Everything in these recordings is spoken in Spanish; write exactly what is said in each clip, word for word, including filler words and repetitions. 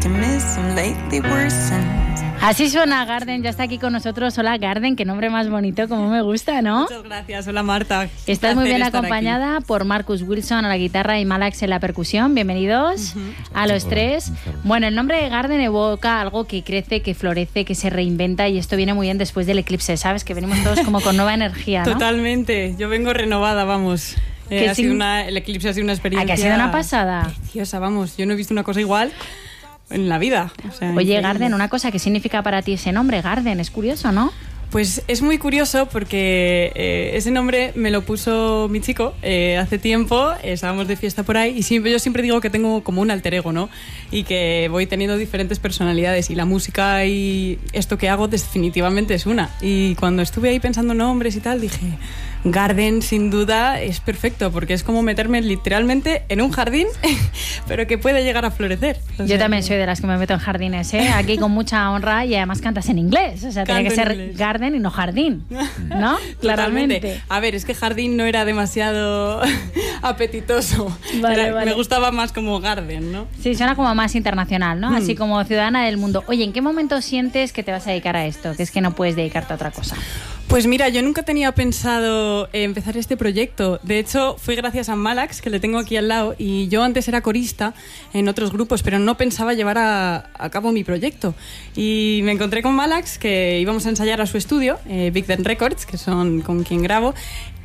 optimism lately worsens. Así suena Garden, ya está aquí con nosotros. Hola Garden, qué nombre más bonito, como me gusta, ¿no? Muchas gracias, hola Marta. Estás muy bien acompañada aquí por Marcus Wilson a la guitarra y Malax en la percusión. Bienvenidos uh-huh. a los tres. Bueno, el nombre de Garden evoca algo que crece, que florece, que se reinventa, y esto viene muy bien después del eclipse, ¿sabes? Que venimos todos como con nueva energía, ¿no? Totalmente, yo vengo renovada, vamos. Eh, ha sido una, el eclipse ha sido una experiencia... ¿A que ha sido una pasada? Preciosa, vamos. Yo no he visto una cosa igual en la vida. O sea, Oye, increíble. Garden, una cosa, ¿qué significa para ti ese nombre, Garden? Es curioso, ¿no? Pues es muy curioso porque eh, ese nombre me lo puso mi chico eh, hace tiempo, eh, estábamos de fiesta por ahí y siempre, yo siempre digo que tengo como un alter ego, ¿no? Y que voy teniendo diferentes personalidades y la música y esto que hago definitivamente es una. Y cuando estuve ahí pensando nombres y tal, dije, Garden sin duda es perfecto porque es como meterme literalmente en un jardín, pero que puede llegar a florecer. O sea, yo también soy de las que me meto en jardines, ¿eh? Aquí con mucha honra, y además cantas en inglés, o sea, tiene que ser inglés. Garden y no jardín, ¿no? Claramente. A ver, es que jardín no era demasiado apetitoso. Vale, era, vale. Me gustaba más como garden, ¿no? Sí, suena como más internacional, ¿no? Mm. Así como ciudadana del mundo. Oye, ¿en qué momento sientes que te vas a dedicar a esto? Que es que no puedes dedicarte a otra cosa. Pues mira, yo nunca tenía pensado empezar este proyecto. De hecho, fue gracias a Malax, que le tengo aquí al lado, y yo antes era corista en otros grupos, pero no pensaba llevar a, a cabo mi proyecto. Y me encontré con Malax, que íbamos a ensayar a su estudio, eh, Big Den Records, que son con quien grabo,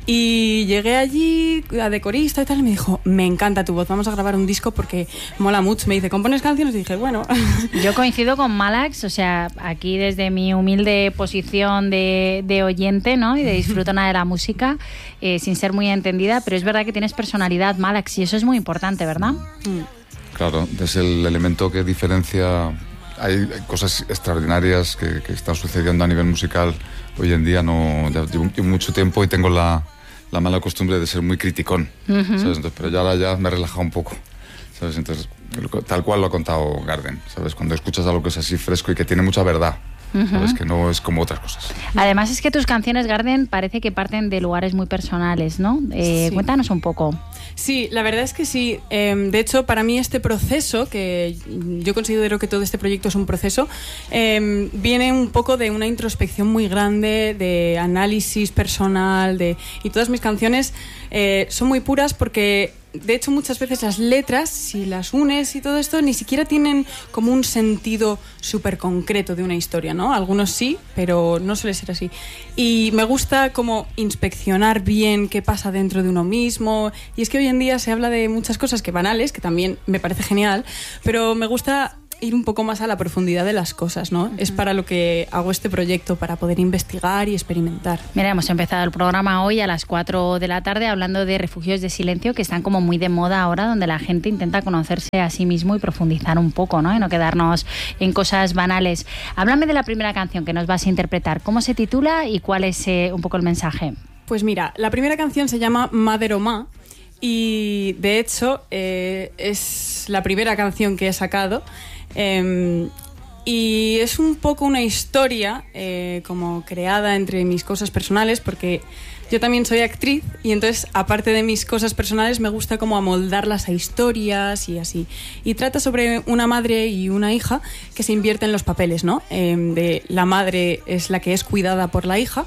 y llegué allí a de corista y tal, y me dijo, me encanta tu voz, vamos a grabar un disco porque mola mucho. Me dice, ¿compones canciones? Y dije, bueno. Yo coincido con Malax, o sea, aquí desde mi humilde posición de, de oyente, ¿no? Y de disfrutona de la música, eh, sin ser muy entendida, pero es verdad que tienes personalidad, Malax, y eso es muy importante, ¿verdad? Mm. Claro, es el elemento que diferencia. Hay cosas extraordinarias que, que están sucediendo a nivel musical hoy en día. No, ya llevo mucho tiempo y tengo la, la mala costumbre de ser muy criticón, uh-huh. ¿sabes? Entonces, pero ya ahora ya me he relajado un poco, ¿sabes? Entonces, tal cual lo ha contado Garden, ¿sabes? Cuando escuchas algo que es así fresco y que tiene mucha verdad. Uh-huh. Sabes que no es como otras cosas. Además es que tus canciones, Garden, parece que parten de lugares muy personales, ¿no? Eh, sí. Cuéntanos un poco. Sí, la verdad es que sí. Eh, de hecho, para mí este proceso, que yo considero que todo este proyecto es un proceso, eh, viene un poco de una introspección muy grande, de análisis personal, de y todas mis canciones eh, son muy puras porque... De hecho, muchas veces las letras, si las unes y todo esto, ni siquiera tienen como un sentido súper concreto de una historia, ¿no? Algunos sí, pero no suele ser así. Y me gusta como inspeccionar bien qué pasa dentro de uno mismo. Y es que hoy en día se habla de muchas cosas que banales, que también me parece genial, pero me gusta ir un poco más a la profundidad de las cosas, ¿no? Uh-huh. Es para lo que hago este proyecto, para poder investigar y experimentar. Mira, hemos empezado el programa hoy a las cuatro de la tarde hablando de refugios de silencio que están como muy de moda ahora, donde la gente intenta conocerse a sí mismo y profundizar un poco, ¿no? Y no quedarnos en cosas banales. Háblame de la primera canción que nos vas a interpretar. ¿Cómo se titula y cuál es eh, un poco el mensaje? Pues mira, la primera canción se llama Madre o Ma y de hecho eh, es la primera canción que he sacado. Eh, y es un poco una historia eh, como creada entre mis cosas personales, porque yo también soy actriz y entonces aparte de mis cosas personales me gusta como amoldarlas a historias y así, y trata sobre una madre y una hija que se invierten los papeles, ¿no? Eh, de la madre es la que es cuidada por la hija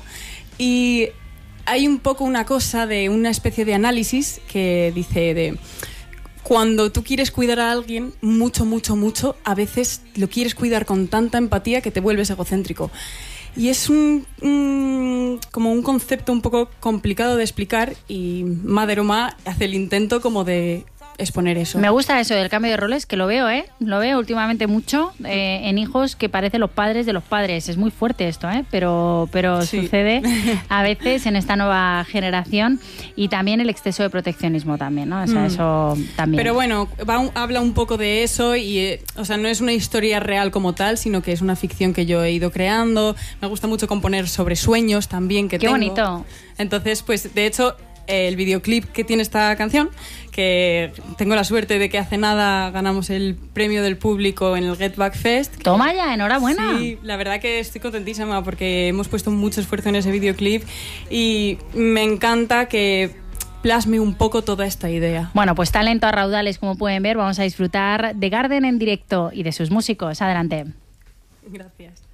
y hay un poco una cosa de una especie de análisis que dice de... Cuando tú quieres cuidar a alguien mucho, mucho, mucho, a veces lo quieres cuidar con tanta empatía que te vuelves egocéntrico. Y es un, un, como un concepto un poco complicado de explicar y Madre o Ma hace el intento como de exponer eso. Me gusta eso del cambio de roles, que lo veo, ¿eh? Lo veo últimamente mucho eh, en hijos que parecen los padres de los padres. Es muy fuerte esto, ¿eh? Pero, pero sí. Sucede a veces en esta nueva generación y también el exceso de proteccionismo también, ¿no? O sea, mm. eso también. Pero bueno, va un, habla un poco de eso y, eh, o sea, no es una historia real como tal, sino que es una ficción que yo he ido creando. Me gusta mucho componer sobre sueños también que Qué tengo. Qué bonito. Entonces, pues, de hecho... el videoclip que tiene esta canción, que tengo la suerte de que hace nada ganamos el premio del público en el Get Back Fest. Toma ya, enhorabuena. Sí, la verdad que estoy contentísima porque hemos puesto mucho esfuerzo en ese videoclip y me encanta que plasme un poco toda esta idea. Bueno, pues talento a raudales, como pueden ver. Vamos a disfrutar de Garden en directo y de sus músicos. Adelante. Gracias.